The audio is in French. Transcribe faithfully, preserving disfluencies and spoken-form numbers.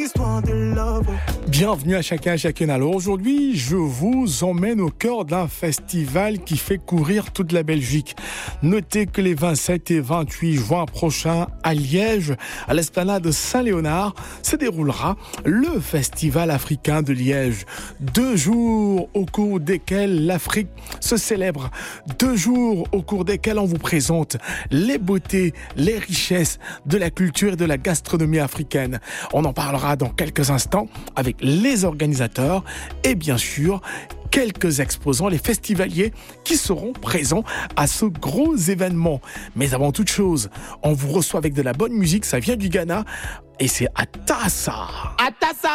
Bienvenue à chacun et chacune. Alors aujourd'hui, je vous emmène au cœur d'un festival qui fait courir toute la Belgique. Notez que les vingt-sept et vingt-huit juin prochains à Liège, à l'esplanade Saint-Léonard, se déroulera le Festival africain de Liège. Deux jours au cours desquels l'Afrique se célèbre. Deux jours au cours desquels on vous présente les beautés, les richesses de la culture et de la gastronomie africaine. On en parlera dans quelques instants avec les organisateurs et bien sûr quelques exposants, les festivaliers qui seront présents à ce gros événement. Mais avant toute chose, on vous reçoit avec de la bonne musique, ça vient du Ghana et c'est Atassa. Atassa.